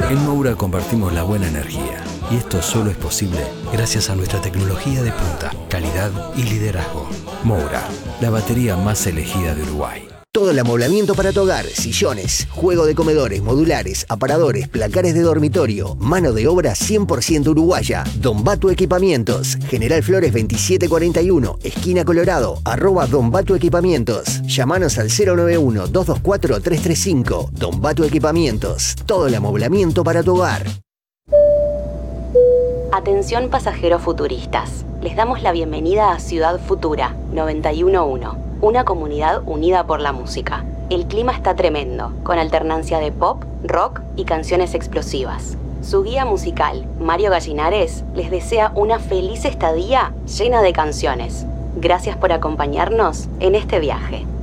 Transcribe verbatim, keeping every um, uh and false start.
En Moura compartimos la buena energía y esto solo es posible gracias a nuestra tecnología de punta, calidad y liderazgo. Moura, la batería más elegida de Uruguay. Todo el amoblamiento para tu hogar, sillones, juego de comedores, modulares, aparadores, placares de dormitorio, mano de obra cien por ciento uruguaya. Don Batu Equipamientos, General Flores veintisiete cuarenta y uno, esquina Colorado, arroba Don Batu Equipamientos. Llámanos al cero nueve uno, dos dos cuatro, tres tres cinco. Don Batu Equipamientos, todo el amoblamiento para tu hogar. Atención pasajeros futuristas. Les damos la bienvenida a Ciudad Futura noventa y uno punto uno. Una comunidad unida por la música. El clima está tremendo, con alternancia de pop, rock y canciones explosivas. Su guía musical, Mario Gallinares, les desea una feliz estadía llena de canciones. Gracias por acompañarnos en este viaje.